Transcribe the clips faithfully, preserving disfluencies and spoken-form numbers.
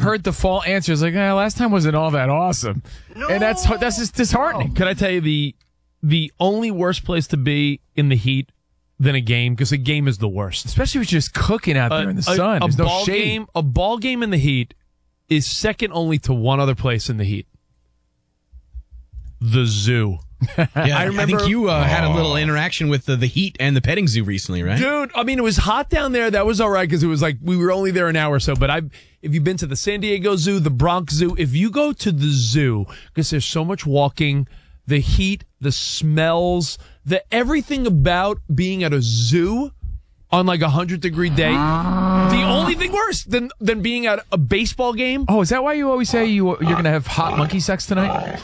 heard the fall answer. It's like, eh, last time wasn't all that awesome. No. And that's that's just disheartening. Can I tell you the the only worst place to be in the heat than a game? Because a game is the worst. Especially if you're just cooking out there a, in the sun. A, a There's ball no shade. game, a ball game in the heat is second only to one other place in the heat. The zoo. Yeah, I remember. I think you uh, had a little interaction with the, the heat and the petting zoo recently, right? Dude, I mean, it was hot down there. That was all right because it was like we were only there an hour or so. But I, if you've been to the San Diego Zoo, the Bronx Zoo, if you go to the zoo, because there's so much walking, the heat, the smells, the everything about being at a zoo on like a hundred degree day. The only thing worse than than being at a baseball game. Oh, is that why you always say you you're gonna have hot monkey sex tonight?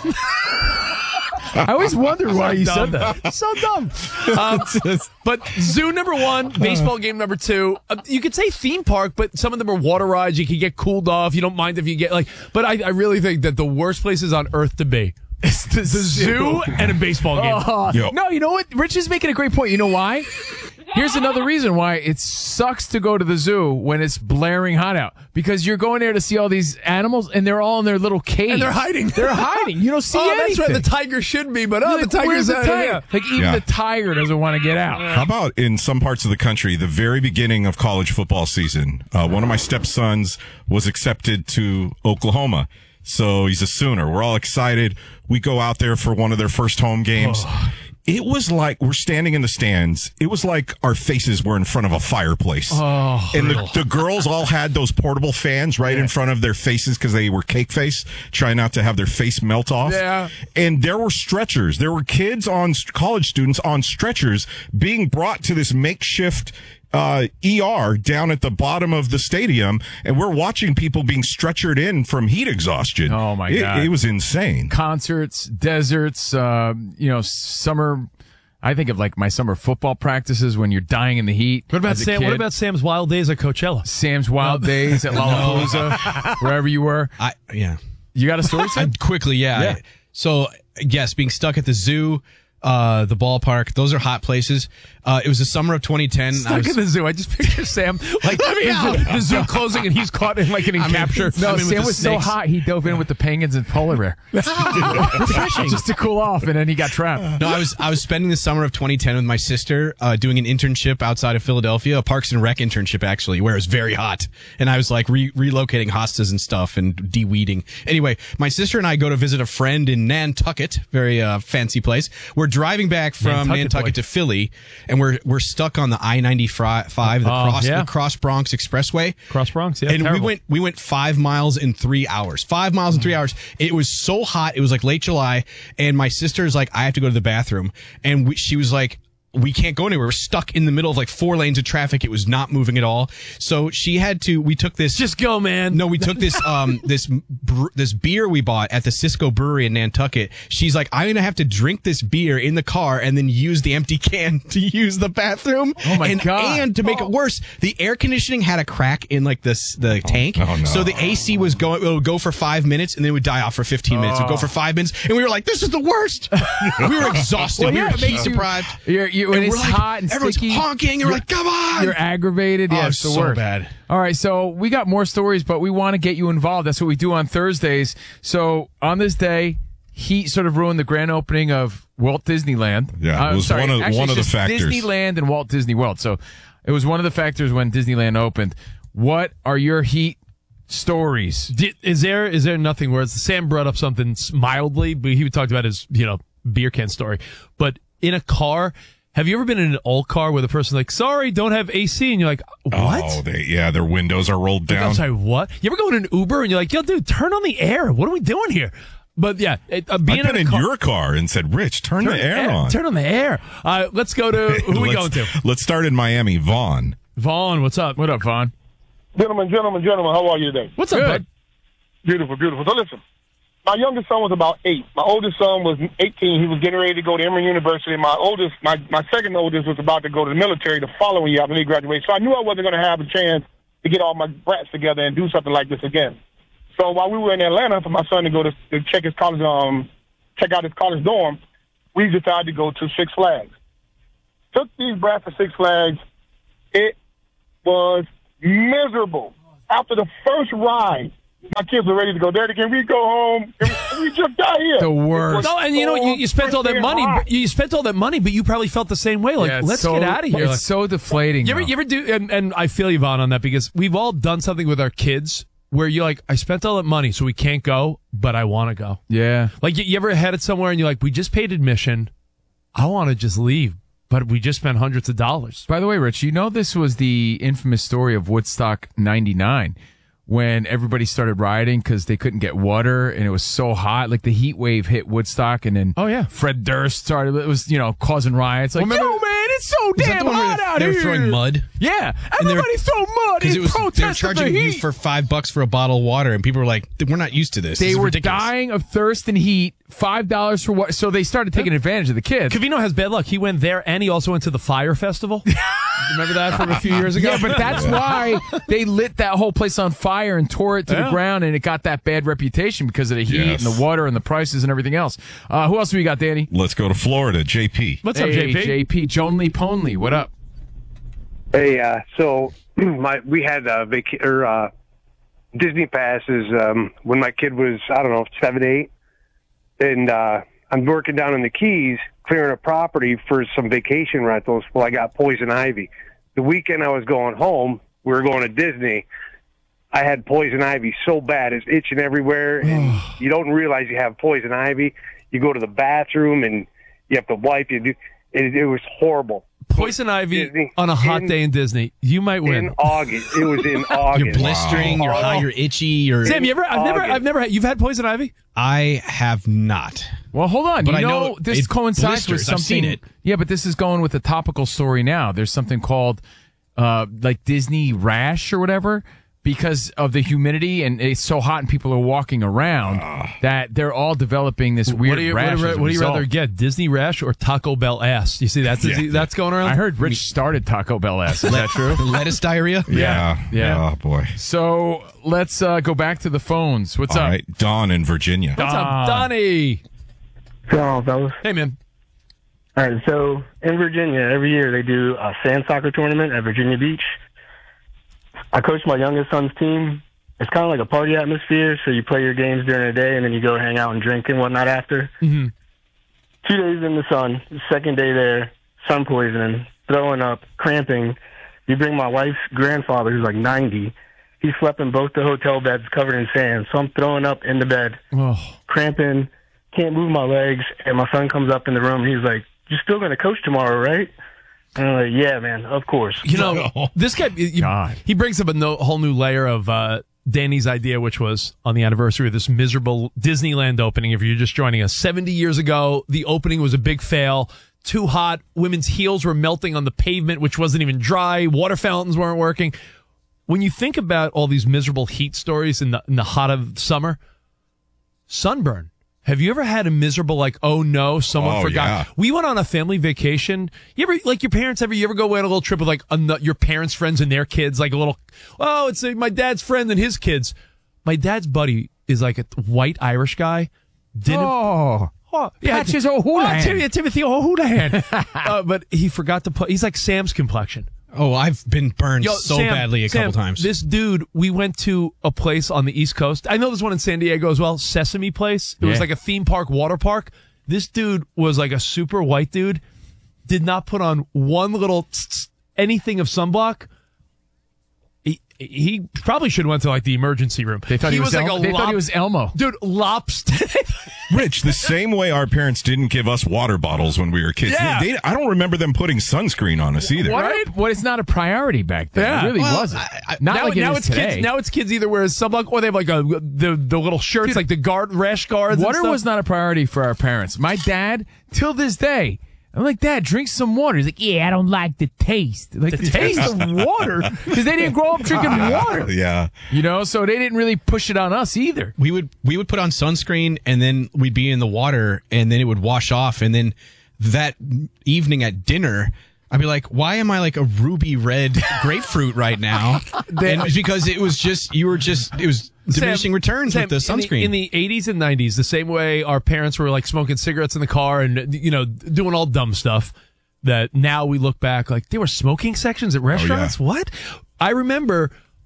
I always wondered why you said that. So dumb. Um, but zoo number one, baseball game number two. Uh, you could say theme park, but some of them are water rides. You can get cooled off. You don't mind if you get like. But I, I really think that the worst places on earth to be is the, the zoo and a baseball game. Uh, no, you know what? Rich is making a great point. You know why? Here's another reason why it sucks to go to the zoo when it's blaring hot out. Because you're going there to see all these animals, and they're all in their little cage. And they're hiding. They're hiding. You don't see oh, anything. That's where the tiger should be, but oh, like, the tiger's the out. tiger? Yeah. Like, even Yeah. the tiger doesn't want to get out. How about in some parts of the country, the very beginning of college football season, uh, one of my stepsons was accepted to Oklahoma. So he's a Sooner. We're all excited. We go out there for one of their first home games. Oh. It was like we're standing in the stands. It was like our faces were in front of a fireplace. Oh, and the, the girls all had those portable fans right yeah. in front of their faces because they were cake face, trying not to have their face melt off. Yeah. And there were stretchers. There were kids on college students on stretchers being brought to this makeshift Uh, E R down at the bottom of the stadium, and we're watching people being stretchered in from heat exhaustion. Oh my it, God. It was insane. Concerts, deserts, uh, you know, summer. I think of like my summer football practices when you're dying in the heat. What about Sam? What about Sam's wild days at Coachella? Sam's wild days at Lollapalooza, wherever you were. I yeah. You got a story, Sam? Quickly, yeah. Yeah. I, so yes, being stuck at the zoo. Uh, the ballpark, those are hot places. Uh, it was the summer of twenty ten. Stuck I was, in the zoo. I just picture Sam like the, the zoo closing and he's caught in like an encapture. No, I'm in Sam was so snakes. hot he dove in with the penguins and polar bear. Refreshing. Just to cool off, and then he got trapped. No, I was I was spending the summer of twenty ten with my sister uh, doing an internship outside of Philadelphia, a Parks and Rec internship actually, where it was very hot, and I was like re- relocating hostas and stuff and de-weeding. Anyway, my sister and I go to visit a friend in Nantucket, very uh, fancy place. We're driving back from Nantucket, Nantucket boy. to Philly, and we're we're stuck on the I ninety-five, the Oh, cross yeah. the Cross Bronx Expressway. Cross Bronx, yeah. And terrible. we went we went five miles in three hours. Five miles in three hours. It was so hot. It was like late July, and my sister's like, I have to go to the bathroom, and we, she was like, we can't go anywhere. We're stuck in the middle of like four lanes of traffic. It was not moving at all. So she had to. We took this. Just go, man. No, we took this um this br- this beer we bought at the Cisco Brewery in Nantucket. She's like, I'm gonna have to drink this beer in the car and then use the empty can to use the bathroom. Oh my and, God. And to make Oh. it worse, the air conditioning had a crack in like this the tank. oh, no. So the A C was going. It would go for five minutes and then it would die off for fifteen minutes. It would go for five minutes, and we were like, this is the worst. We were exhausted. Well, we yeah, were it makes heat you- deprived. You're, you, when And it's we're like, hot and everyone's sticky, honking, and we're like, come on. you're aggravated. Yeah, Oh, it's the so worst. bad. All right, so we got more stories, but we want to get you involved. That's what we do on Thursdays. So on this day, heat sort of ruined the grand opening of Walt Disneyland. Yeah, it Uh, was sorry, one of- actually, one of it's the just factors. Disneyland and Walt Disney World. So it was one of the factors when Disneyland opened. What are your heat stories? Did, is there is there nothing where it's, Sam brought up something mildly, but he talked about his you know beer can story. But in a car, have you ever been in an old car where the person's like, "Sorry, don't have A C," and you're like, "What?" Oh, they, yeah, their windows are rolled Like, down. I'm sorry, what? You ever go in an Uber and you're like, "Yo, dude, turn on the air. What are we doing here?" But yeah, it, uh, being I've been in, in a car, your car and said, Rich, turn, turn the air on. Turn on the air. Uh, let's go to who are we going Let's- to? Let's start in Miami. Vaughn. Vaughn, what's up? What up, Vaughn? Gentlemen, gentlemen, gentlemen, how are you today? What's up, Good. bud? Beautiful, beautiful. So listen, my youngest son was about eight. My oldest son was eighteen. He was getting ready to go to Emory University. My oldest, my, my second oldest was about to go to the military the following year after he graduated. So I knew I wasn't going to have a chance to get all my brats together and do something like this again. So while we were in Atlanta for my son to go to, to check his college, um, check out his college dorm, we decided to go to Six Flags. Took these brats to Six Flags. It was miserable. After the first ride, My kids were ready to go. Daddy, can we go home? Can we, we just got here. The worst. No, and you know you, you spent all that money. But you spent all that money, but you probably felt the same way. Like, Yeah, it's let's so- get out of here. It's Like, so deflating. you ever, though. you ever do? And, and I feel you, Vaughn, on that because we've all done something with our kids where you're like, I spent all that money, so we can't go, but I want to go. Yeah. Like, you, you ever headed somewhere and you're like, we just paid admission. I want to just leave, but we just spent hundreds of dollars. By the way, Rich, you know this was the infamous story of Woodstock ninety-nine when everybody started rioting because they couldn't get water and it was so hot. Like the heat wave hit Woodstock and then Oh, yeah. Fred Durst started, it was, you know, causing riots. Like, Well, remember- yo, man, it's so Was that damn the one where hot they- out they were here. throwing mud? Yeah. And they were- Everybody throw mud Because in it was they were protest of the charging you heat. for five bucks for a bottle of water, and people were like, "We're not used to this. They This is were ridiculous." dying of thirst and heat. Five dollars for what? So they started taking advantage of the kids. Cavino has bad luck. He went there and he also went to the Fire Festival. Remember that from a few years ago? Yeah, but that's why they lit that whole place on fire and tore it to the Yeah. ground, and it got that bad reputation because of the heat Yes. and the water and the prices and everything else. Uh, who else do we got, Danny? Let's go to Florida. J P. What's up, Hey, J P? J P, Jonely Ponley, what up? Hey, uh, so my we had uh, vac- or uh, Disney passes um, when my kid was I don't know seven, eight, and uh, I'm working down in the Keys clearing a property for some vacation rentals. Well, I got poison ivy. The weekend I was going home, we were going to Disney. I had poison ivy so bad, it's itching everywhere, and you don't realize you have poison ivy. You go to the bathroom and you have to wipe. You do. It, it was horrible. Poison ivy Disney. on a hot In- day in Disney. You might In win. August, it was in August. You're blistering. You're hot. You're itchy. You're. Sam, you ever? I've never. August. I've never. Had, you've had poison ivy? I have not. Well, hold on. But you I know, know this it coincides with blisters. I've something. seen it. Yeah, but this is going with a topical story now. There's something called uh, like Disney rash or whatever because of the humidity and it's so hot and people are walking around that they're all developing this weird what do you, rash. what do you, as a what do you result. rather get? Disney rash or Taco Bell ass? You see that's Yeah. that's going around. I heard Rich started Taco Bell ass. Is that true? Lettuce diarrhea. Yeah. Yeah. Oh, boy. So let's uh, go back to the phones. What's All up? right. Dawn in Virginia. What's Don. up, Donnie? What's going on, fellas? Hey, man. All right, so in Virginia, every year they do a sand soccer tournament at Virginia Beach. I coach my youngest son's team. It's kind of like a party atmosphere, so you play your games during the day, and then you go hang out and drink and whatnot after. Mm-hmm. Two days in the sun, second day there, sun poisoning, throwing up, cramping. You bring my wife's grandfather, who's like ninety. He slept in both the hotel beds covered in sand, so I'm throwing up in the bed. Oh, Cramping, can't move my legs, and my son comes up in the room and he's like, "You're still going to coach tomorrow, right?" And I'm like, "Yeah, man, of course." you know, this guy. You, God. he brings up a no, whole new layer of uh, Danny's idea, which was on the anniversary of this miserable Disneyland opening. If you're just joining us, seventy years ago, the opening was a big fail. Too hot. Women's heels were melting on the pavement, which wasn't even dry. Water fountains weren't working. When you think about all these miserable heat stories in the in the hot of summer, sunburn. Have you ever had a miserable, like, oh no, someone Oh, forgot? yeah. We went on a family vacation. You ever, like your parents ever, you ever go away on a little trip with like a, your parents' friends and their kids, like a little, oh, it's uh my dad's friend and his kids. My dad's buddy is like a white Irish guy. Didn't, Oh. oh, Patches O'Houlihan. Oh, Tim- Timothy O'Houlihan. uh, but he forgot to put, he's like Sam's complexion. Oh, I've been burned Yo, so Sam, badly a Sam, couple times. This dude, we went to a place on the East Coast. I know there's one in San Diego as well, Sesame Place. It was Yeah. like a theme park, water park. This dude was like a super white dude. Did not put on one little tss, tss, anything of sunblock. He, he probably should have went to like the emergency room. They thought he, was, like El- a they thought he lop- was Elmo. dude lobster. Rich, the same way our parents didn't give us water bottles when we were kids. Yeah. They, I don't remember them putting sunscreen on us either. What? What? It's not a priority back then. Yeah. It really Well, wasn't. I- I- not now, like it now is it's today. kids. Now it's kids either wear sunblock or they have like a the the little shirts like the guard rash guards. and Water stuff. was not a priority for our parents. My dad, till this day, I'm like, Dad, drink some water. He's like, yeah, I don't like the taste. Like, the, taste of water? Because they didn't grow up drinking water. Yeah. You know, so they didn't really push it on us either. we would we would put on sunscreen and then we'd be in the water and then it would wash off and then that evening at dinner I'd be like, why am I like a ruby red grapefruit right now? And it's because it was just you were just it was diminishing Sam, returns Sam, with the sunscreen. In the, in the eighties and nineties, the same way our parents were like smoking cigarettes in the car and, you know, doing all dumb stuff that now we look back like they were smoking sections at restaurants. What? I remember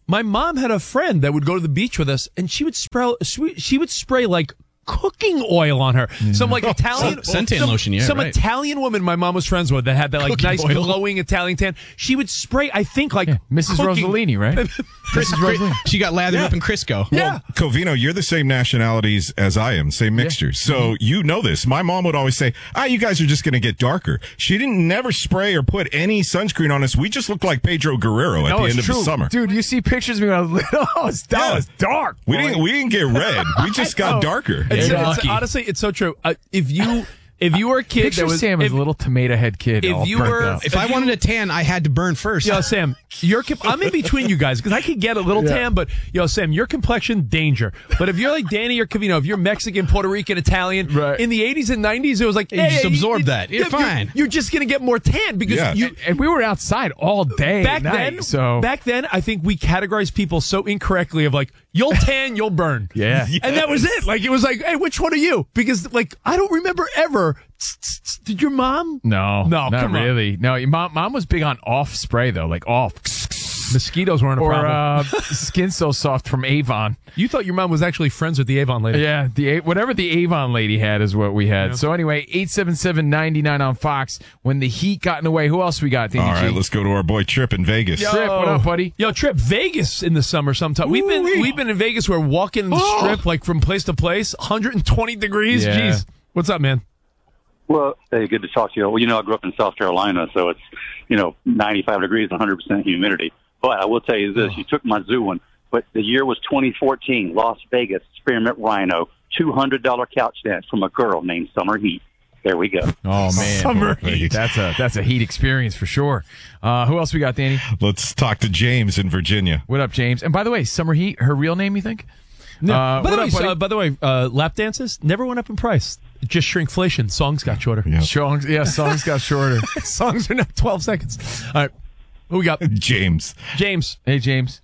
My mom had a friend that would go to the beach with us, and she would spray. She would spray like cooking oil on her. Some like Italian suntan some, lotion. Yeah, some right. Italian woman my mom was friends with that had that like Cooking nice oil. glowing Italian tan. She would spray. I think like Yeah, Missus cooking- Rossellini, right? Chris, Missus Rossellini. she got lathered up in Crisco. Yeah. Covino, you're the same nationalities as I am, same mixtures. So Mm-hmm. you know this. My mom would always say, ah, you guys are just going to get darker. She didn't never spray or put any sunscreen on us. We just look like Pedro Guerrero at No, the it's end true. of the summer. Dude, you see pictures of me when I was little. Oh, it's, that Yeah. was dark. We boy. didn't, we didn't get red. We just got darker. It's, You're it's- lucky. honestly, it's so true. Uh, if you if you were a kid Picture that was Sam as if, a little tomato head kid. if all you burnt were- out. If I wanted a tan, I had to burn first. Yo, Sam, your com- I'm in between you guys because I could get a little tan, but yo, Sam, your complexion danger. But if you're like Danny or Covino, if you're Mexican, Puerto Rican, Italian, Right. in the eighties and nineties, it was like You hey, just hey, absorb you- that. You're fine. You're, just gonna get more tan because Yeah. you. and we were outside all day. Back night, then, so back then, I think we categorized people so incorrectly of like you'll tan, you'll burn, Yeah. and that was it. Like it was like, hey, which one are you? Because like I don't remember ever. Did your mom? no, No, not come on. really. No, your mom, mom was big on off spray though, like off. Mosquitoes weren't a Or problem. uh, Skin So Soft from Avon. You thought your mom was actually friends with the Avon lady. Yeah, the A- whatever the Avon lady had is what we had. So anyway, eight seven seven, nine nine on Fox. When the heat got in the way, who else we got? Danny All right, G? let's go to our boy Trip in Vegas. Yo. Trip, what up, buddy? Yo, Trip, Vegas in the summer sometime. We've been Ooh-wee. we've been in Vegas. We're walking the strip like from place to place, one hundred twenty degrees. Yeah. Jeez. What's up, man? Well, hey, good to talk to you. Well, you know, I grew up in South Carolina, so it's, you know, ninety-five degrees, one hundred percent humidity. But I will tell you this, you took my zoo one, but the year was twenty fourteen, Las Vegas, Spearmint Rhino, two hundred dollars couch dance from a girl named Summer Heat. There we go. Oh man, Summer heat. That's a that's a heat experience for sure. Uh, who else we got, Danny? Let's talk to James in Virginia. What up, James? And by the way, Summer Heat, her real name, you think? No. Uh, by, the what way, up, buddy? so, by the way, uh, lap dances never went up in price. Just shrinkflation. Songs got shorter. Yeah. Songs, yeah, songs got shorter. Songs are now twelve seconds. All right. Who we got? James. James. Hey, James.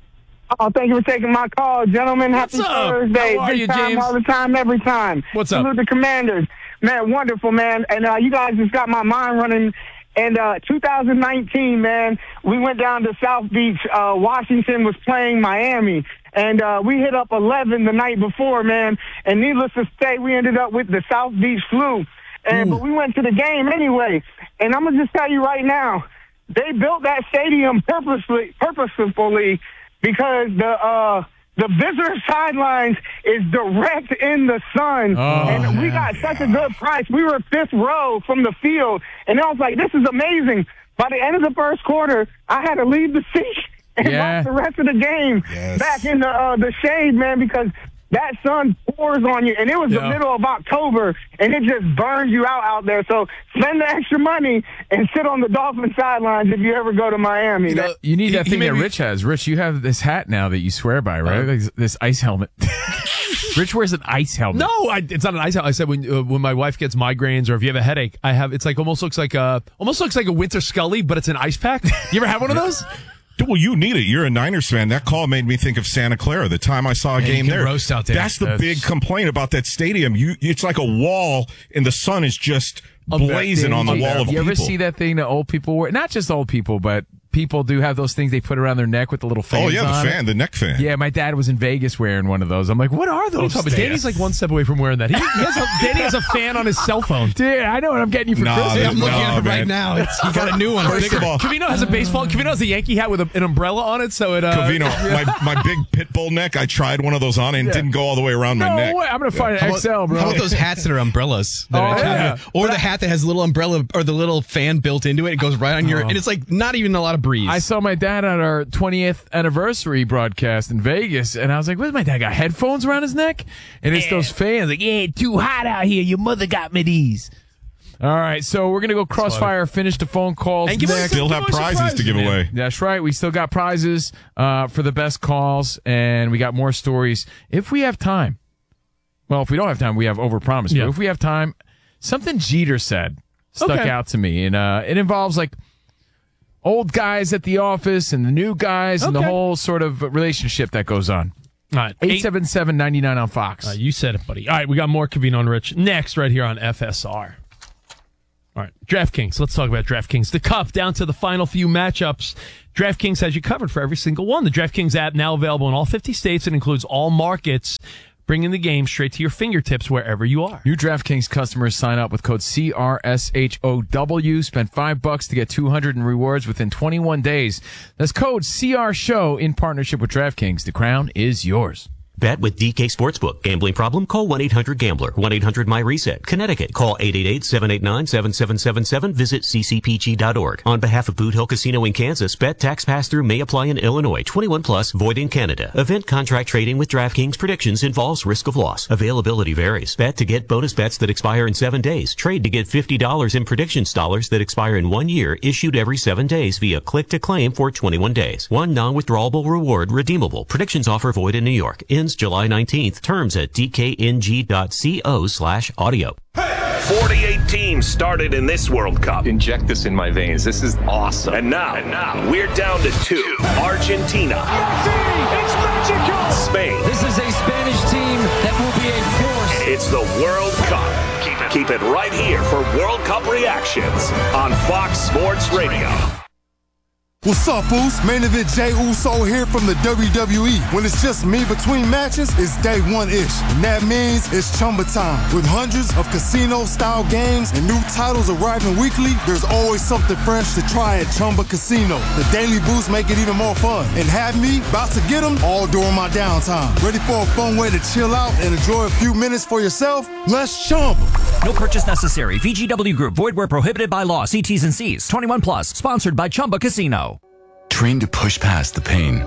Oh, thank you for taking my call, gentlemen. Happy What's up? Thursday. How are Big you, time James? all the time, every time. What's up? Salute the Commanders. Man, wonderful, man. And uh, you guys just got my mind running. And uh, two thousand nineteen, man, we went down to South Beach. Uh, Washington was playing Miami. And uh, we hit up eleven the night before, man. And needless to say, we ended up with the South Beach flu. And But we went to the game anyway. And I'm going to just tell you right now, they built that stadium purposely, purposefully because the uh, the visitor sidelines is direct in the sun. Oh, and we got such a good price. We were fifth row from the field. And I was like, this is amazing. By the end of the first quarter, I had to leave the seat and Yeah. watch the rest of the game Yes. back in the uh, the shade, man, because that sun pours on you. And it was Yeah. the middle of October, and it just burns you out out there. So spend the extra money and sit on the Dolphin sidelines if you ever go to Miami. You know, You need that he- he thing made that me- Rich has. Rich, you have this hat now that you swear by, right? Uh, Like this ice helmet. Rich wears an ice helmet. No, I, it's not an ice helmet. I said when uh, when my wife gets migraines or if you have a headache, I have it's like almost looks like a almost looks like a winter Scully, but it's an ice pack. You ever have one of those? Well, you need it. You're a Niners fan. That call made me think of Santa Clara. The time I saw a Yeah, you game can there, roast out there. That's the That's- big complaint about that stadium. You, it's like a wall, and the sun is just blazing on the You- wall of you people. ever see that thing that old people wear? Not just old people, but people do have those things they put around their neck with the little fans Oh yeah, on the it. fan, the neck fan. Yeah, my dad was in Vegas wearing one of those. I'm like, what are those? But things? Danny's like one step away from wearing that. He, he has a, Danny has a fan on his cell phone. Dude, I know what I'm getting you for Nah, Christmas. there's I'm looking No, at it right man. now. It's, you got a new one. First of all, Covino has a baseball. Covino has a Yankee hat with a, an umbrella on it, so it. Uh, Covino, my, my big pit bull neck, I tried one of those on and it didn't go all the way around my No neck. way. I'm going to find an How X L, about, bro. how about those hats that are umbrellas? That Oh, are- yeah. Or the hat that has a little umbrella or the little fan built into it. It goes right on your, and it's like not even a lot of breeze. I saw my dad at our twentieth anniversary broadcast in Vegas, and I was like, what's my dad got headphones around his neck? And it's those fans like, yeah, too hot out here. Your mother got me these. All right, so we're going to go crossfire, finish the phone calls And give us next. Still Give have away some prizes to give man. away. That's right. We still got prizes uh, for the best calls, and we got more stories. If we have time, well, if we don't have time, we have overpromised. Yeah. But if we have time, something Jeter said stuck Okay. out to me, and uh, it involves like old guys at the office and the new guys and the Okay. whole sort of relationship that goes on. All right, eight seven seven, nine nine on Fox. Uh, you said it, buddy. All right, we got more Covino and Rich next right here on F S R. All right, DraftKings. Let's talk about DraftKings. The Cup down to the final few matchups. DraftKings has you covered for every single one. The DraftKings app now available in all fifty states and includes all markets, bringing the game straight to your fingertips wherever you are. New DraftKings customers sign up with code C R S H O W. Spend five bucks to get two hundred in rewards within twenty-one days. That's code C R SHOW in partnership with DraftKings. The crown is yours. Bet with D K Sportsbook. Gambling problem? Call one eight hundred gambler. one eight hundred my reset. Connecticut. Call eight eight eight, seven eight nine, seven seven seven seven. Visit c c p g dot org. On behalf of Boot Hill Casino in Kansas, bet tax pass-through may apply in Illinois. twenty-one plus, void in Canada. Event contract trading with DraftKings predictions involves risk of loss. Availability varies. Bet to get bonus bets that expire in seven days. Trade to get fifty dollars in predictions dollars that expire in one year, issued every seven days via click to claim for twenty-one days. One non-withdrawable reward redeemable. Predictions offer void in New York. Ends July nineteenth. Terms at d k n g dot co slash audio. forty-eight teams started in this World Cup. Inject this in my veins. This is awesome. And now, and now we're down to two. Argentina. It's magical. Spain. This is a Spanish team that will be a force. It's the World Cup. Keep it, keep it right here for World Cup reactions on Fox Sports Radio. What's up, Boost? Main event Jey Uso here from the W W E. When it's just me between matches, it's day one-ish. And that means it's Chumba time. With hundreds of casino-style games and new titles arriving weekly, there's always something fresh to try at Chumba Casino. The Daily Boost make it even more fun. And have me about to get them all during my downtime. Ready for a fun way to chill out and enjoy a few minutes for yourself? Let's Chumba. No purchase necessary. V G W Group. Void where prohibited by law. See T's and C's. twenty-one plus. Sponsored by Chumba Casino. Trained to push past the pain.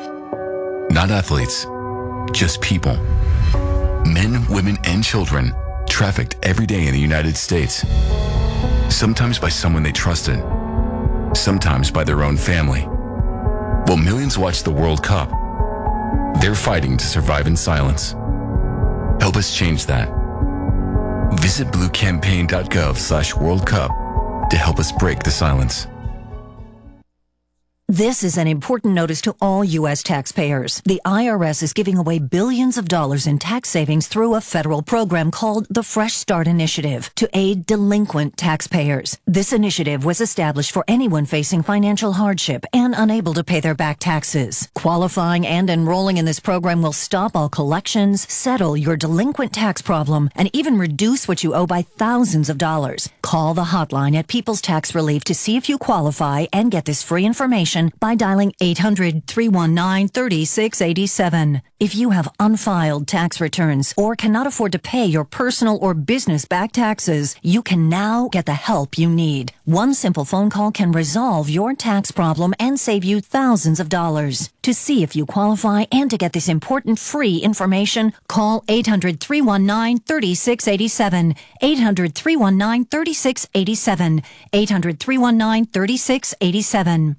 Not athletes, just people. Men, women, and children trafficked every day in the United States. Sometimes by someone they trusted, sometimes by their own family. While millions watch the World Cup, they're fighting to survive in silence. Help us change that. Visit bluecampaign.gov slash World Cup to help us break the silence. This is an important notice to all U S taxpayers. The I R S is giving away billions of dollars in tax savings through a federal program called the Fresh Start Initiative to aid delinquent taxpayers. This initiative was established for anyone facing financial hardship and unable to pay their back taxes. Qualifying and enrolling in this program will stop all collections, settle your delinquent tax problem, and even reduce what you owe by thousands of dollars. Call the hotline at People's Tax Relief to see if you qualify and get this free information by dialing eight hundred, three one nine, three six eight seven. If you have unfiled tax returns or cannot afford to pay your personal or business back taxes, you can now get the help you need. One simple phone call can resolve your tax problem and save you thousands of dollars. To see if you qualify and to get this important free information, call eight hundred, three one nine, three six eight seven, eight hundred, three one nine, three six eight seven, eight hundred, three one nine, three six eight seven.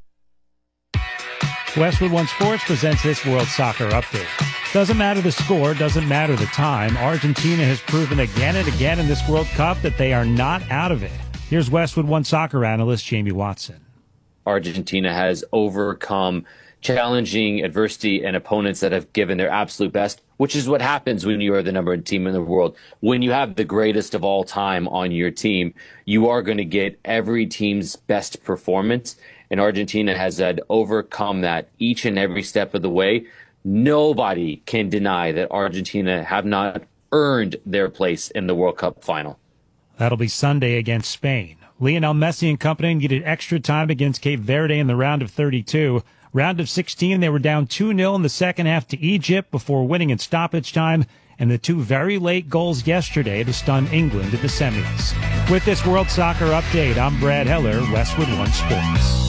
Westwood One Sports presents this World Soccer Update. Doesn't matter the score, doesn't matter the time. Argentina has proven again and again in this World Cup that they are not out of it. Here's Westwood One Soccer analyst Jamie Watson. Argentina has overcome challenging adversity and opponents that have given their absolute best, which is what happens when you are the number one team in the world. When you have the greatest of all time on your team, you are going to get every team's best performance. And Argentina has had overcome that each and every step of the way. Nobody can deny that Argentina have not earned their place in the World Cup final. That'll be Sunday against Spain. Lionel Messi and company needed extra time against Cape Verde in the round of thirty-two. Round of sixteen, they were down two nil in the second half to Egypt before winning in stoppage time, and the two very late goals yesterday to stun England in the semis. With this World Soccer Update, I'm Brad Heller, Westwood One Sports.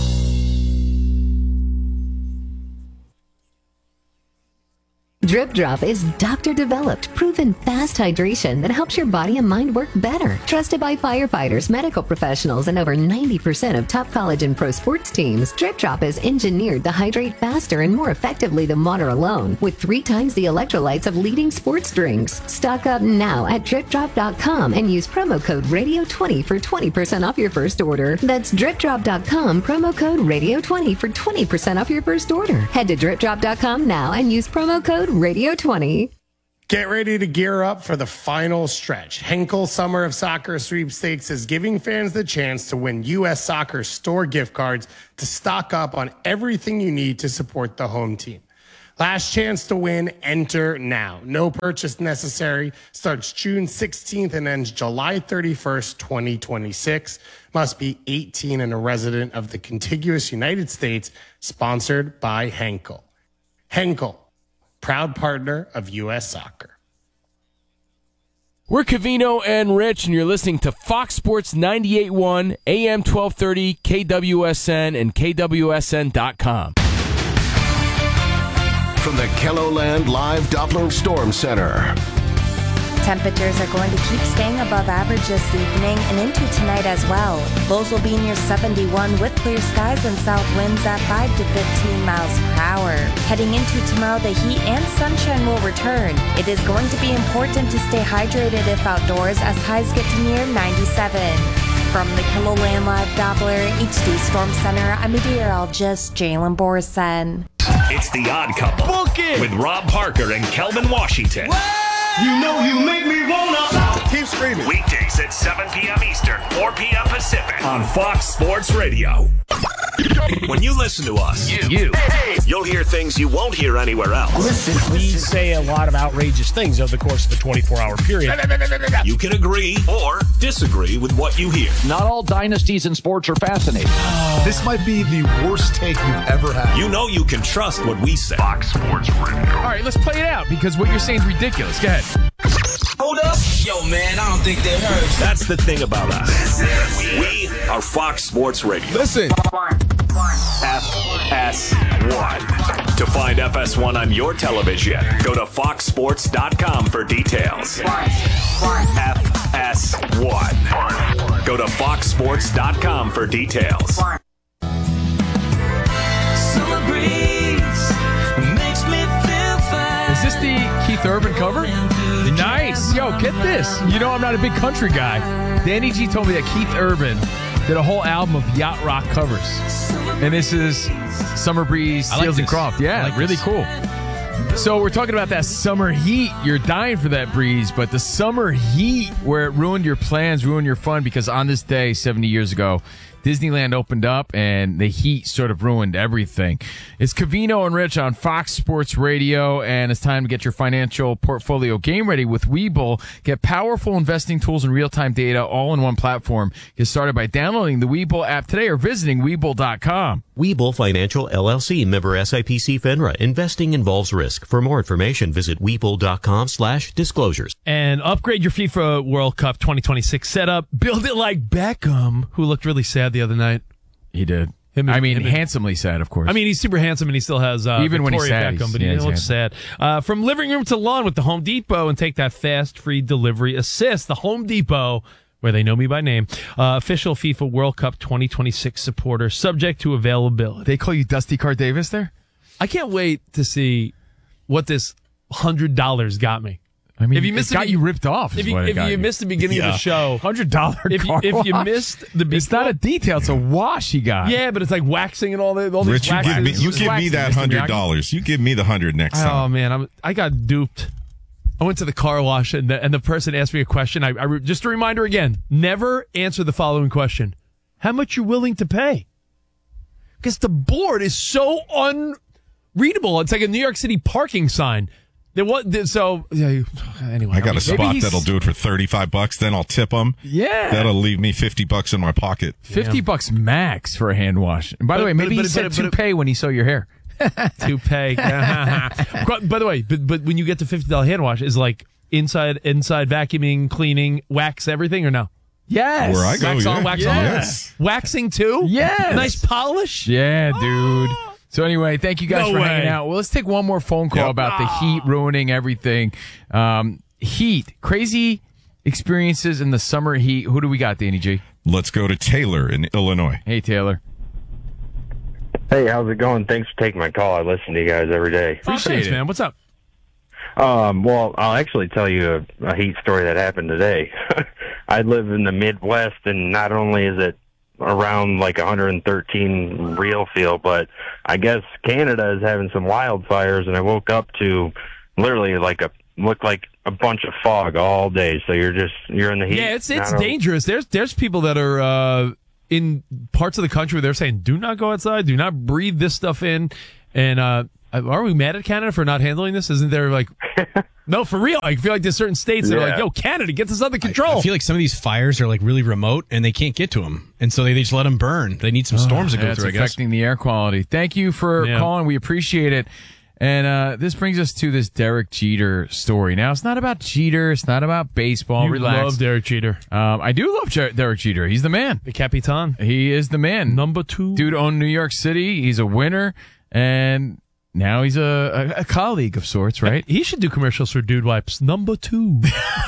Drip Drop is doctor-developed, proven fast hydration that helps your body and mind work better. Trusted by firefighters, medical professionals, and over ninety percent of top college and pro sports teams, Drip Drop is engineered to hydrate faster and more effectively than water alone, with three times the electrolytes of leading sports drinks. Stock up now at drip drop dot com and use promo code radio twenty for twenty percent off your first order. That's drip drop dot com, promo code radio twenty for twenty percent off your first order. Head to drip drop dot com now and use promo code radio twenty. Get ready to gear up for the final stretch. Henkel Summer of Soccer Sweepstakes is giving fans the chance to win U S Soccer store gift cards to stock up on everything you need to support the home team. Last chance to win, enter now. No purchase necessary. Starts June sixteenth and ends July thirty-first, twenty twenty-six. Must be eighteen and a resident of the contiguous United States. Sponsored by Henkel. Henkel, proud partner of U S Soccer. We're Covino and Rich, and you're listening to Fox Sports ninety-eight point one, A M twelve thirty, K W S N, and K W S N dot com. From the Kelloland Live Doppler Storm Center. Temperatures are going to keep staying above average this evening and into tonight as well. Lows will be near seventy-one with clear skies and south winds at five to fifteen miles per hour. Heading into tomorrow, the heat and sunshine will return. It is going to be important to stay hydrated if outdoors as highs get to near ninety-seven. From the Kelloland Live Doppler H D Storm Center, I'm meteorologist Jalen Borson. It's The Odd Couple Book it. with Rob Parker and Kelvin Washington. You know you make me wanna keep screaming. Weekdays at seven p.m. Eastern, four p.m. Pacific on Fox Sports Radio. When you listen to us, you, you you'll hear things you won't hear anywhere else. Listen, we say a lot of outrageous things over the course of a twenty-four hour period. You can agree or disagree with what you hear. Not all dynasties in sports are fascinating. This might be the worst take you've ever had. You know you can trust what we say. Fox Sports Radio. All right, let's play it out because what you're saying is ridiculous. Go ahead. Hold up. Yo, man, I don't think that hurts. That's the thing about us. We are Fox Sports Radio. Listen. F S one. To find F S one on your television, go to fox sports dot com for details. F S one. Go to fox sports dot com for details. Summer breeze makes me feel fine. Is this the Keith Urban cover? Nice. Yo, get this. You know I'm not a big country guy. Danny G told me that Keith Urban did a whole album of yacht rock covers. And this is Summer Breeze, I like Seals and this. Croft. Yeah, like really this. cool. So we're talking about that summer heat. You're dying for that breeze, but the summer heat where it ruined your plans, ruined your fun, because on this day, seventy years ago, Disneyland opened up and the heat sort of ruined everything. It's Covino and Rich on Fox Sports Radio, and it's time to get your financial portfolio game ready with Webull. Get powerful investing tools and real-time data all in one platform. Get started by downloading the Webull app today or visiting Webull dot com. Webull Financial L L C, member S I P C FINRA. Investing involves risk. For more information, visit Webull dot com slash disclosures. And upgrade your FIFA World Cup twenty twenty-six setup. Build it like Beckham, who looked really sad the other night. He did. Him and, I mean, him and, handsomely sad, of course. I mean, he's super handsome, and he still has uh, even Victoria when he's sad, Beckham, but yeah, he he's looks sad. Uh, from living room to lawn with the Home Depot, and take that fast, free delivery assist. The Home Depot, where they know me by name, uh, official FIFA World Cup twenty twenty-six supporter, subject to availability. They call you Dusty Car Davis there? I can't wait to see what this one hundred dollars got me. I mean, if you it missed got the, you ripped off. If Is you, what it if got you you missed the beginning yeah. of the show, one hundred dollars if, car if you wash. missed the beginning, it's not a detail; it's a wash he got. Yeah, but it's like waxing and all that. All Rich, these you waxes. give me, you give me that hundred dollars. You give me the hundred next time. Oh man, I'm, I got duped. I went to the car wash and the, and the person asked me a question. I, I just a reminder again: never answer the following question: how much you willing to pay? Because the board is so unreadable. It's like a New York City parking sign. There was, so yeah, anyway, I got a spot that'll do it for thirty-five bucks. Then I'll tip them. Yeah, that'll leave me fifty bucks in my pocket. Fifty yeah. bucks max for a hand wash. And by but, the way, maybe but, he but, said but, toupee when he saw your hair. Toupee. By the way, but but when you get the fifty dollar hand wash, is like inside inside vacuuming, cleaning, wax everything or no? Yes. Where I go, wax yeah. on, wax yes. on. Waxing too. Yes. Nice polish. Yeah, dude. So anyway, thank you guys no for way. hanging out. Well, let's take one more phone call yep. about the heat ruining everything. Um, heat, crazy experiences in the summer heat. Who do we got, Danny G? Let's go to Taylor in Illinois. Hey, Taylor. Hey, how's it going? Thanks for taking my call. I listen to you guys every day. Appreciate oh, thanks, it, man. What's up? Um, well, I'll actually tell you a, a heat story that happened today. I live in the Midwest, and not only is it around like one hundred thirteen real feel, but I guess Canada is having some wildfires, and I woke up to literally like a look like a bunch of fog all day. So you're just you're in the heat. Yeah, it's it's not dangerous. There's there's people that are uh, in parts of the country where they're saying, do not go outside, do not breathe this stuff in. And uh, are we mad at Canada for not handling this? Isn't there like, no, for real? I feel like there's certain states that are like, yo, Canada, get this under control. I, I feel like some of these fires are like really remote and they can't get to them. And so they, they just let them burn. They need some storms oh, to go yeah, through, I it's guess. affecting the air quality. Thank you for Yeah. calling. We appreciate it. And uh, this brings us to this Derek Jeter story. Now, it's not about Jeter. It's not about baseball. You Relax. love Derek Jeter. Um, I do love Jer- Derek Jeter. He's the man. The Capitan. He is the man. Number two. Dude owned New York City. He's a winner. And now he's a, a, a colleague of sorts, right? He should do commercials for Dude Wipes. Number two.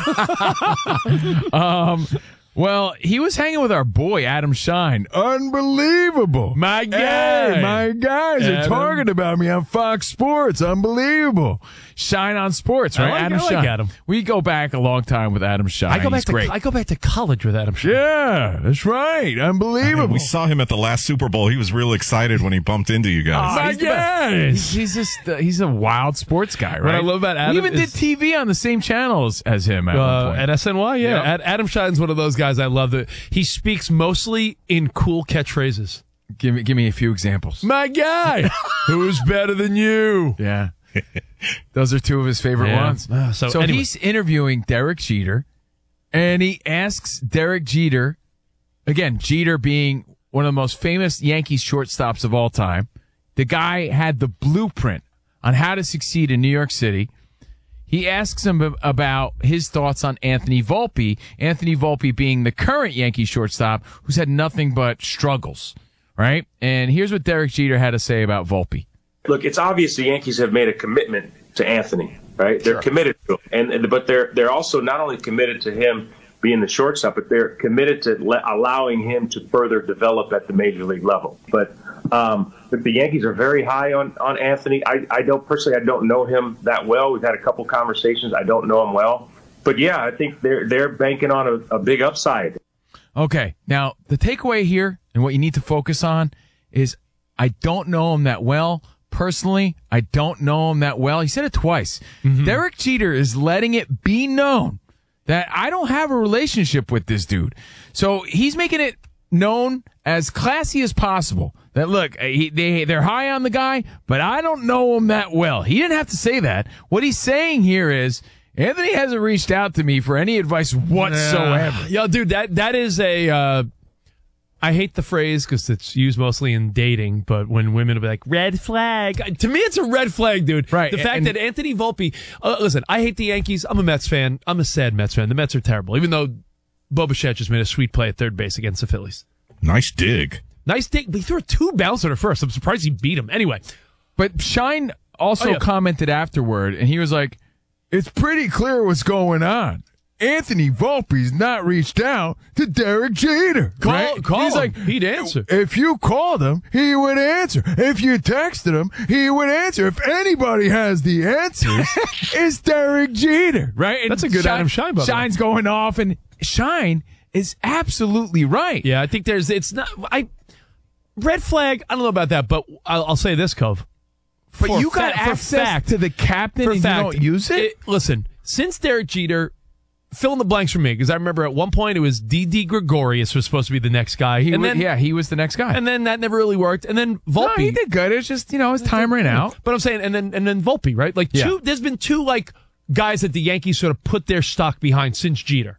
um, well, he was hanging with our boy, Adam Shine. Unbelievable. My guy. Hey, my guys are Adam. talking about me on Fox Sports. Unbelievable. Shine on Sports, I right? like- Adam I like Shine. Adam. We go back a long time with Adam Shine. I go back He's to great. I go back to college with Adam Shine. Yeah, that's right. Unbelievable. We saw him at the last Super Bowl. He was real excited when he bumped into you guys. My he's the best. guys. He's, he's just uh, he's a wild sports guy, right? What I love about Adam we even is- did T V on the same channels as him at one Uh, point. at S N Y, yeah. Yeah. Ad- Adam Shine's one of those guys I love. That he speaks mostly in cool catchphrases. Give me give me a few examples. My guy, who's better than you? Yeah. Those are two of his favorite Yeah. ones. Uh, so anyway. he's interviewing Derek Jeter, and he asks Derek Jeter, again, Jeter being one of the most famous Yankees shortstops of all time. The guy had the blueprint on how to succeed in New York City. He asks him ab- about his thoughts on Anthony Volpe, Anthony Volpe being the current Yankee shortstop who's had nothing but struggles, right? And here's what Derek Jeter had to say about Volpe. Look, it's obvious the Yankees have made a commitment to Anthony, right? They're committed to him, and, and but they're they're also not only committed to him being the shortstop, but they're committed to le- allowing him to further develop at the major league level. But um, but the Yankees are very high on on Anthony. I, I don't personally, I don't know him that well. We've had a couple conversations. I don't know him well, but yeah, I think they're they're banking on a, a big upside. Okay, now the takeaway here and what you need to focus on is I don't know him that well. Personally, I don't know him that well. He said it twice. Mm-hmm. Derek Jeter is letting it be known that I don't have a relationship with this dude. So he's making it known as classy as possible that, look, he, they, they're high on the guy, but I don't know him that well. He didn't have to say that. What he's saying here is, Anthony hasn't reached out to me for any advice whatsoever. Uh, yo, dude, that that is a. Uh, I hate the phrase because it's used mostly in dating, but when women will be like, red flag. To me, it's a red flag, dude. Right. The fact and- that Anthony Volpe, uh, listen, I hate the Yankees. I'm a Mets fan. I'm a sad Mets fan. The Mets are terrible, even though Bo Bichette just made a sweet play at third base against the Phillies. Nice dig. Nice dig. But he threw a two bouncer at first. I'm surprised he beat him. Anyway. But Shine also Oh, yeah. commented afterward, and he was like, it's pretty clear what's going on. Anthony Volpe's not reached out to Derek Jeter. Call- right? call He's him. like, He'd answer. If you called him, he would answer. If you texted him, he would answer. If anybody has the answers, it's Derek Jeter. Right? And That's a good Adam Shine, by the way. Shine's going off, and Shine is absolutely right. Yeah, I think there's, it's not, I, red flag, I don't know about that, but I'll, I'll say this, Cove. But For you got fa- for access fact- to the captain for and fact, you don't use it? Listen, since Derek Jeter, fill in the blanks for me, because I remember at one point it was D D Gregorius was supposed to be the next guy. He and wa- then, yeah, he was the next guy. and then that never really worked. And then Volpe. No, he did good. It's just, you know, his time ran out. But I'm saying, and then and then Volpe, right? Like Yeah. two, there's been two like guys that the Yankees sort of put their stock behind since Jeter.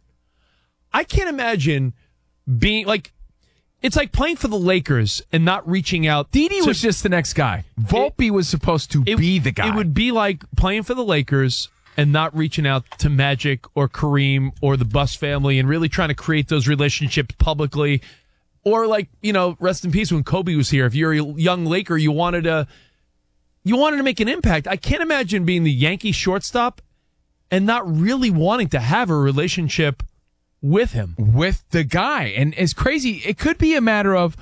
I can't imagine being like, it's like playing for the Lakers and not reaching out. Didi to- was just the next guy. Volpe was supposed to it- be the guy. It would be like playing for the Lakers and not reaching out to Magic or Kareem or the Buss family and really trying to create those relationships publicly. Or like, you know, rest in peace when Kobe was here. If you're a young Laker, you wanted to you wanted to make an impact. I can't imagine being the Yankee shortstop and not really wanting to have a relationship with him. with the guy. And it's crazy. It could be a matter of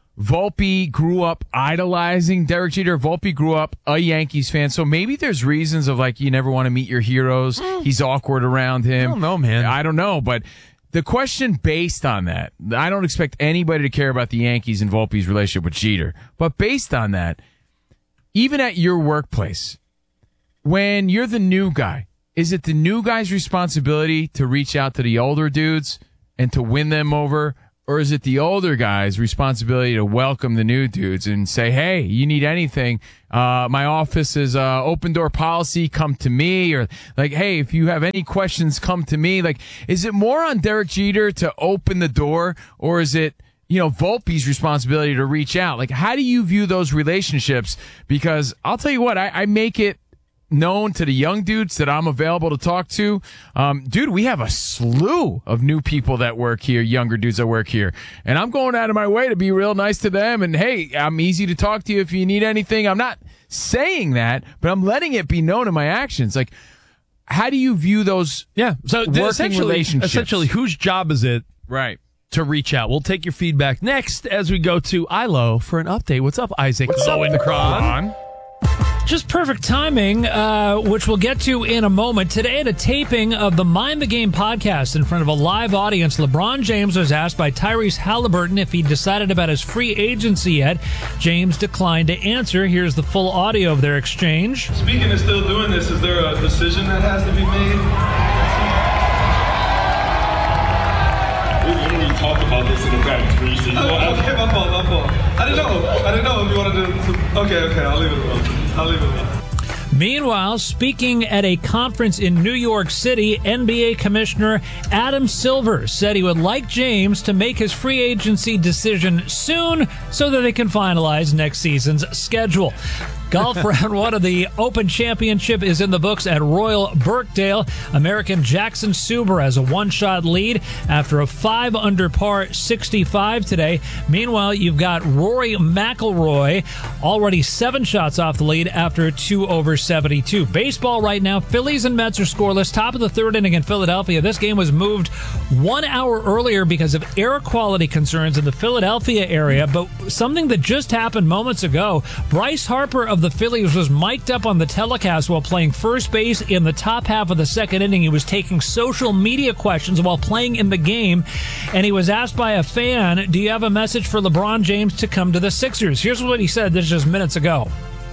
Volpe grew up idolizing Derek Jeter. Volpe grew up a Yankees fan. So maybe there's reasons of like, you never want to meet your heroes. He's awkward around him. I don't know, man. I don't know. But the question based on that, I don't expect anybody to care about the Yankees and Volpe's relationship with Jeter. But based on that, even at your workplace, when you're the new guy is it the new guy's responsibility to reach out to the older dudes and to win them over? Or is it the older guy's responsibility to welcome the new dudes and say, hey, you need anything? Uh, my office is uh, open door policy. Come to me. Or like, hey, if you have any questions, come to me. Like, is it more on Derek Jeter to open the door, or is it, you know, Volpe's responsibility to reach out? Like, how do you view those relationships? Because I'll tell you what, I, I make it known to the young dudes that I'm available to talk to. Um, dude, we have a slew of new people that work here, younger dudes that work here. And I'm going out of my way to be real nice to them. And hey, I'm easy to talk to you if you need anything. I'm not saying that, but I'm letting it be known in my actions. Like, how do you view those yeah, so working essentially, relationships? Essentially, whose job is it right to reach out? We'll take your feedback next as we go to I L O for an update. What's up, Isaac? What's up, Lowenkron? Just perfect timing, uh, which we'll get to in a moment. Today at a taping of the Mind the Game podcast in front of a live audience, LeBron James was asked by Tyrese Halliburton if he decided about his free agency yet. James declined to answer. Here's the full audio of their exchange. Speaking of still doing this, is there a decision that has to be made? We literally talked about this in the back. Oh, okay, my fault, my fault. I didn't know. I didn't know if you wanted to. Okay, okay, I'll leave it alone. I'll leave it alone. Meanwhile, speaking at a conference in New York City, N B A Commissioner Adam Silver said he would like James to make his free agency decision soon so that they can finalize next season's schedule. Golf round one of the Open Championship is in the books at Royal Birkdale. American Jackson Suber has a one-shot lead after a five under par sixty-five today. Meanwhile, you've got Rory McIlroy already seven shots off the lead after a two over seventy-two. Baseball right now, Phillies and Mets are scoreless. Top of the third inning in Philadelphia. This game was moved one hour earlier because of air quality concerns in the Philadelphia area. But something that just happened moments ago, Bryce Harper of the Phillies was mic'd up on the telecast while playing first base in the top half of the second inning. He was taking social media questions while playing in the game, and he was asked by a fan, do you have a message for LeBron James to come to the Sixers? Here's what he said this just minutes ago.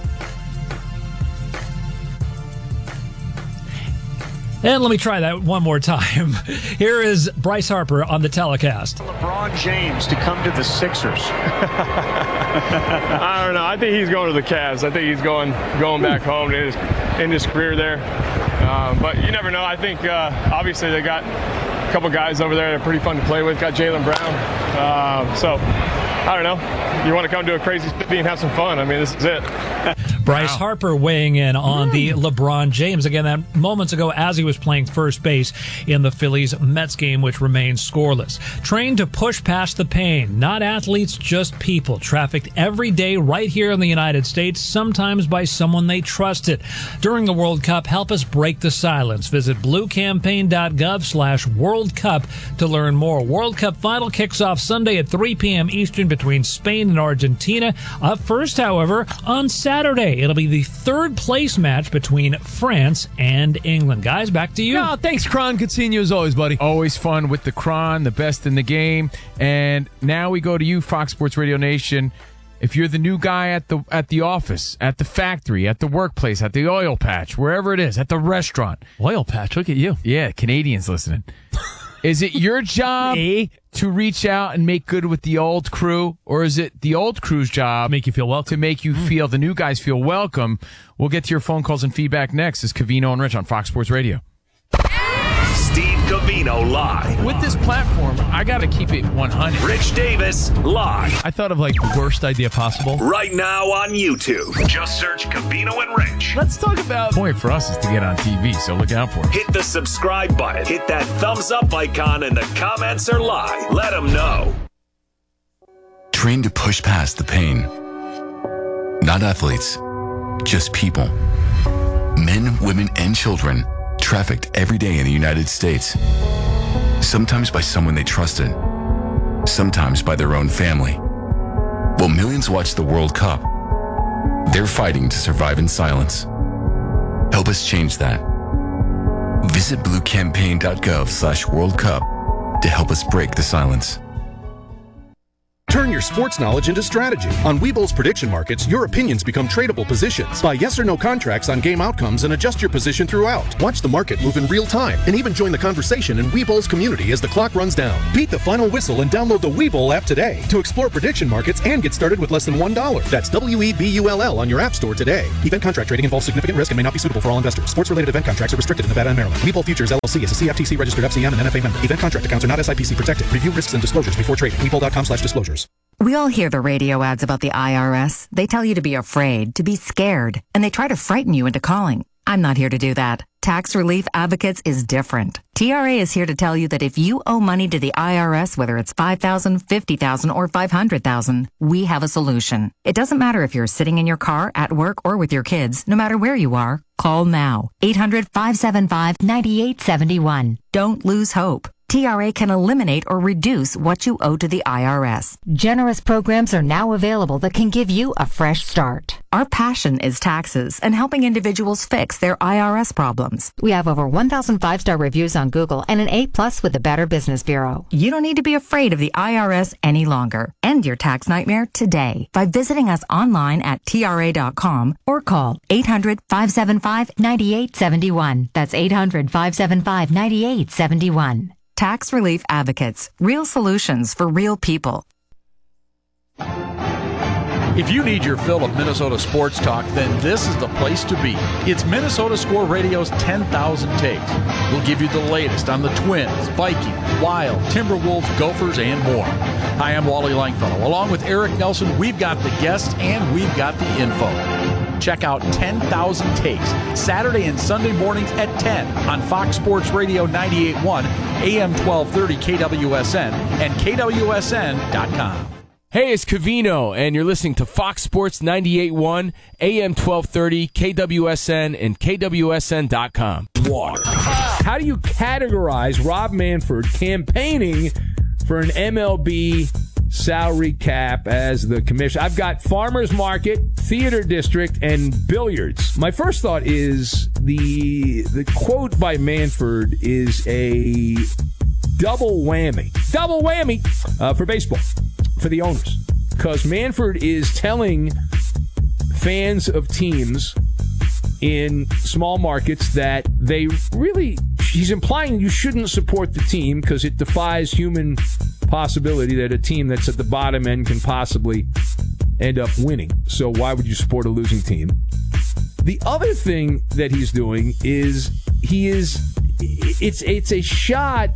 And let me try that one more time. Here is Bryce Harper on the telecast. LeBron James to come to the Sixers. I don't know. I think he's going to the Cavs. I think he's going going back home in his, in his career there. Um, but you never know. I think uh, obviously they got a couple guys over there that are pretty fun to play with. Got Jaylen Brown. Uh, so I don't know. You want to come to a crazy city and have some fun. I mean, this is it. Bryce wow. Harper weighing in on the LeBron James. Again, that moments ago as he was playing first base in the Phillies-Mets game, which remains scoreless. Trained to push past the pain. Not athletes, just people. Trafficked every day right here in the United States, sometimes by someone they trusted. During the World Cup, help us break the silence. Visit bluecampaign.gov slash World Cup to learn more. World Cup final kicks off Sunday at three p.m. Eastern between Spain and Argentina. Up first, however, on Saturday. It'll be the third place match between France and England. Guys, back to you. No, thanks, Kron. Good seeing you as always, buddy. Always fun with the Kron, the best in the game. And now we go to you, Fox Sports Radio Nation. If you're the new guy at the at the office, at the factory, at the workplace, at the oil patch, wherever it is, at the restaurant. Oil patch, look at you. Yeah, Canadians listening. Is it your job to reach out and make good with the old crew, or is it the old crew's job make you feel welcome? To make you mm. feel the new guys feel welcome? We'll get to your phone calls and feedback next. It's Covino and Rich on Fox Sports Radio. Steve Covino live. With this platform, I got to keep it one hundred. Rich Davis live. I thought of like the worst idea possible. Right now on YouTube. Just search Covino and Rich. Let's talk about... The point for us is to get on T V, so look out for it. Hit the subscribe button. Hit that thumbs up icon, and the comments are live. Let them know. Trained to push past the pain. Not athletes, just people. Men, women, and children trafficked every day in the United States. Sometimes by someone they trusted, sometimes by their own family. While millions watch the World Cup, they're fighting to survive in silence. Help us change that. Visit bluecampaign.gov slash World Cup to help us break the silence. Turn your sports knowledge into strategy. On Webull's prediction markets, your opinions become tradable positions. Buy yes or no contracts on game outcomes and adjust your position throughout. Watch the market move in real time and even join the conversation in Webull's community as the clock runs down. Beat the final whistle and download the Webull app today to explore prediction markets and get started with less than one dollar. That's W E B U L L on your app store today. Event contract trading involves significant risk and may not be suitable for all investors. Sports-related event contracts are restricted in Nevada and Maryland. Webull Futures L L C is a C F T C-registered F C M and N F A member. Event contract accounts are not S I P C protected. Review risks and disclosures before trading. Webull dot com slash disclosures. We all hear the radio ads about the I R S. They tell you to be afraid, to be scared, and they try to frighten you into calling. I'm not here to do that. Tax Relief Advocates is different. T R A is here to tell you that if you owe money to the I R S, whether it's five thousand dollars, fifty thousand dollars, or five hundred thousand dollars, we have a solution. It doesn't matter if you're sitting in your car, at work, or with your kids. No matter where you are, call now. eight hundred, five seven five, nine eight seven one. Don't lose hope. T R A can eliminate or reduce what you owe to the I R S. Generous programs are now available that can give you a fresh start. Our passion is taxes and helping individuals fix their I R S problems. We have over one thousand five-star reviews on Google and an A plus with the Better Business Bureau. You don't need to be afraid of the I R S any longer. End your tax nightmare today by visiting us online at T R A dot com or call eight hundred, five seven five, nine eight seven one. That's eight hundred, five seven five, nine eight seven one. Tax Relief Advocates. Real solutions for real people. If you need your fill of Minnesota sports talk, then this is the place to be. It's Minnesota Score Radio's ten thousand Takes. We'll give you the latest on the Twins, Vikings, Wild, Timberwolves, Gophers, and more. Hi, I'm Wally Langfellow. Along with Eric Nelson, we've got the guests and we've got the info. Check out ten thousand Takes, Saturday and Sunday mornings at ten on Fox Sports Radio ninety-eight point one, A M twelve thirty K W S N, and K W S N dot com. Hey, it's Covino, and you're listening to Fox Sports ninety-eight point one, A M twelve thirty, K W S N, and K W S N dot com. Water. How do you categorize Rob Manfred campaigning for an M L B salary cap as the commissioner? I've got farmers market, theater district, and billiards. My first thought is the the quote by Manfred is a double whammy. Double whammy uh, for baseball, for the owners. Because Manfred is telling fans of teams in small markets that they really, he's implying you shouldn't support the team because it defies human possibility that a team that's at the bottom end can possibly end up winning. So why would you support a losing team? The other thing that he's doing is he is, it's it's a shot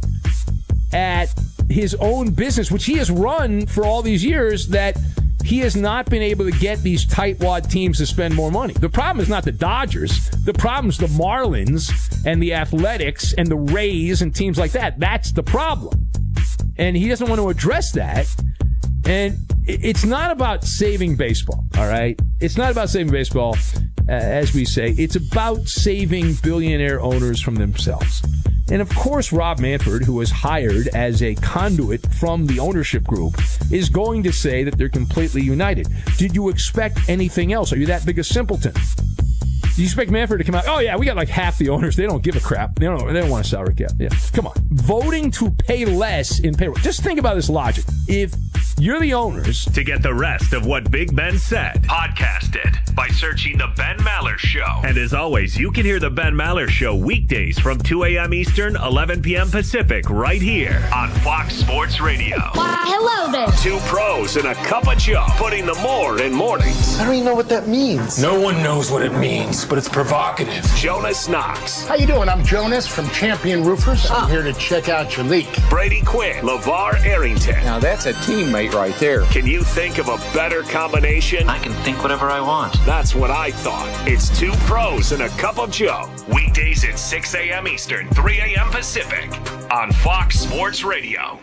at his own business, which he has run for all these years, that he has not been able to get these tightwad teams to spend more money. The problem is not the Dodgers. The problem is the Marlins and the Athletics and the Rays and teams like that. That's the problem. And he doesn't want to address that. And it's not about saving baseball, all right? It's not about saving baseball, uh, as we say. It's about saving billionaire owners from themselves. And of course, Rob Manfred, who was hired as a conduit from the ownership group, is going to say that they're completely united. Did you expect anything else? Are you that big a simpleton? Do you expect Manfred to come out, oh yeah, we got like half the owners, they don't give a crap. They don't, they don't want a salary cap. Yeah, come on. Voting to pay less in payroll. Just think about this logic. If you're the owners... To get the rest of what Big Ben said, podcast it by searching The Ben Maller Show. And as always, you can hear The Ben Maller Show weekdays from two a.m. Eastern, eleven p.m. Pacific, right here on Fox Sports Radio. Why, hello there. Two pros and a cup of Joe, putting the more in mornings. I don't even know what that means. No one knows what it means, but it's provocative. Jonas Knox. How you doing? I'm Jonas from Champion Roofers. I'm here to check out your leak. Brady Quinn. LeVar Arrington. Now that's a teammate right there. Can you think of a better combination? I can think whatever I want. That's what I thought. It's two pros and a cup of Joe. Weekdays at six a.m. Eastern, three a.m. Pacific on Fox Sports Radio.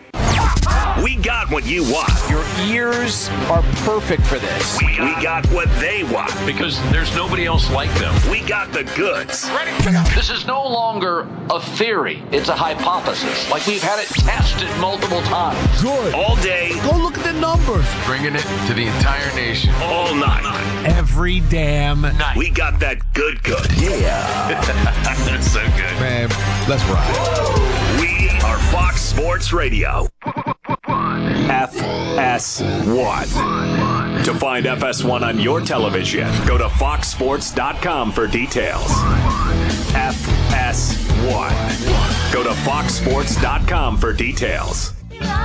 We got what you want. Your ears are perfect for this. We got, we got what they want. Because there's nobody else like them. We got the goods. Ready? This is no longer a theory. It's a hypothesis. Like we've had it tested multiple times. Good. All day. Go look at the numbers. Bringing it to the entire nation. All night. Every damn night. We got that good good. Yeah. That's so good. Man, let's ride. We are Fox Sports Radio. F S one. To find F S one on your television, go to fox sports dot com for details. F S one. Go to fox sports dot com for details.